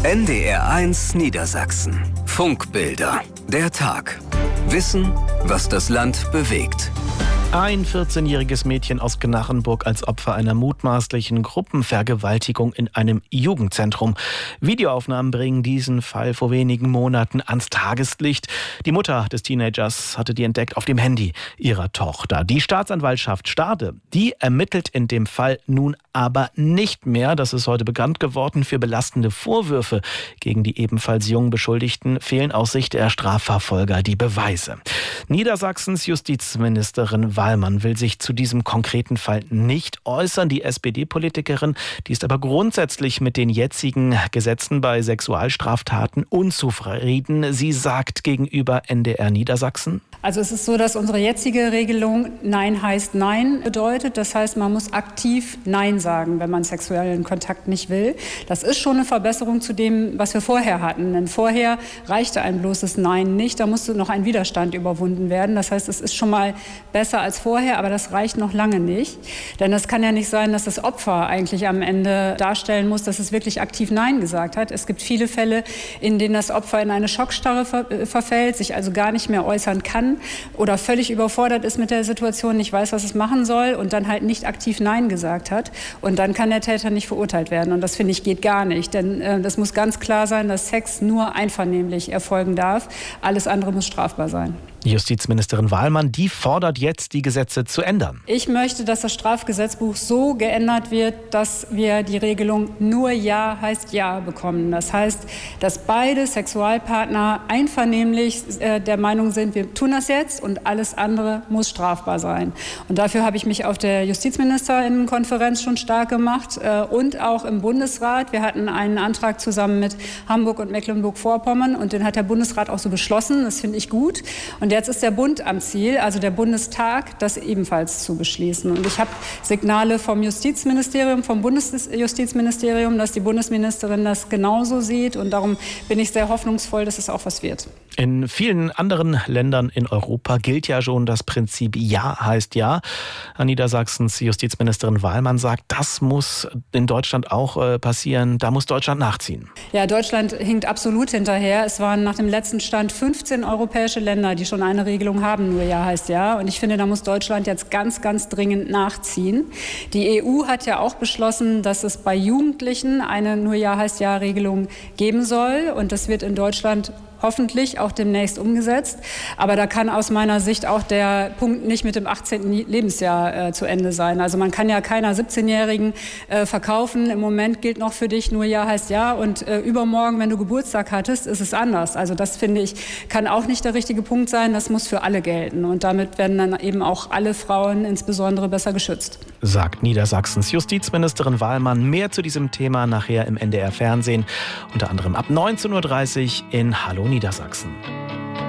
NDR1 Niedersachsen. Funkbilder. Der Tag. Wissen, was das Land bewegt. Ein 14-jähriges Mädchen aus Gnarrenburg als Opfer einer mutmaßlichen Gruppenvergewaltigung in einem Jugendzentrum. Videoaufnahmen bringen diesen Fall vor wenigen Monaten ans Tageslicht. Die Mutter des Teenagers hatte die entdeckt auf dem Handy ihrer Tochter. Die Staatsanwaltschaft Stade, die ermittelt in dem Fall nun aber nicht mehr. Das ist heute bekannt geworden. Für belastende Vorwürfe gegen die ebenfalls jungen Beschuldigten fehlen aus Sicht der Strafverfolger die Beweise. Niedersachsens Justizministerin Wallmann will sich zu diesem konkreten Fall nicht äußern. Die SPD-Politikerin, die ist aber grundsätzlich mit den jetzigen Gesetzen bei Sexualstraftaten unzufrieden. Sie sagt gegenüber NDR Niedersachsen: Also es ist so, dass unsere jetzige Regelung Nein heißt Nein bedeutet. Das heißt, man muss aktiv Nein sagen, wenn man sexuellen Kontakt nicht will. Das ist schon eine Verbesserung zu dem, was wir vorher hatten. Denn vorher reichte ein bloßes Nein nicht. Da musste noch ein Widerstand überwunden werden. Das heißt, es ist schon mal besser als vorher, aber das reicht noch lange nicht. Denn es kann ja nicht sein, dass das Opfer eigentlich am Ende darstellen muss, dass es wirklich aktiv Nein gesagt hat. Es gibt viele Fälle, in denen das Opfer in eine Schockstarre verfällt, sich also gar nicht mehr äußern kann oder völlig überfordert ist mit der Situation, nicht weiß, was es machen soll und dann halt nicht aktiv Nein gesagt hat. Und dann kann der Täter nicht verurteilt werden. Und das, finde ich, geht gar nicht. Denn das muss ganz klar sein, dass Sex nur einvernehmlich erfolgen darf. Alles andere muss strafbar sein. Justizministerin Wallmann, die fordert jetzt, die Gesetze zu ändern. Ich möchte, dass das Strafgesetzbuch so geändert wird, dass wir die Regelung nur Ja heißt Ja bekommen. Das heißt, dass beide Sexualpartner einvernehmlich der Meinung sind, wir tun das jetzt und alles andere muss strafbar sein. Und dafür habe ich mich auf der Justizministerinnenkonferenz schon stark gemacht und auch im Bundesrat. Wir hatten einen Antrag zusammen mit Hamburg und Mecklenburg-Vorpommern und den hat der Bundesrat auch so beschlossen. Das finde ich gut. Und jetzt ist der Bund am Ziel, also der Bundestag, das ebenfalls zu beschließen. Und ich habe Signale vom Justizministerium, vom Bundesjustizministerium, dass die Bundesministerin das genauso sieht. Und darum bin ich sehr hoffnungsvoll, dass es auch was wird. In vielen anderen Ländern in Europa gilt ja schon das Prinzip Ja heißt Ja. Niedersachsens Justizministerin Wallmann sagt, das muss in Deutschland auch passieren. Da muss Deutschland nachziehen. Ja, Deutschland hinkt absolut hinterher. Es waren nach dem letzten Stand 15 europäische Länder, die schon eine Regelung haben, nur Ja heißt Ja. Und ich finde, da muss Deutschland jetzt ganz, ganz dringend nachziehen. Die EU hat ja auch beschlossen, dass es bei Jugendlichen eine nur Ja heißt Ja-Regelung geben soll. Und das wird in Deutschland hoffentlich auch demnächst umgesetzt. Aber da kann aus meiner Sicht auch der Punkt nicht mit dem 18. Lebensjahr zu Ende sein. Also man kann ja keiner 17-Jährigen verkaufen. Im Moment gilt noch für dich nur Ja heißt Ja und übermorgen, wenn du Geburtstag hattest, ist es anders. Also das, finde ich, kann auch nicht der richtige Punkt sein. Das muss für alle gelten. Und damit werden dann eben auch alle Frauen insbesondere besser geschützt. Sagt Niedersachsens Justizministerin Wallmann. Mehr zu diesem Thema nachher im NDR Fernsehen. Unter anderem ab 19:30 Uhr in Hallo Niedersachsen.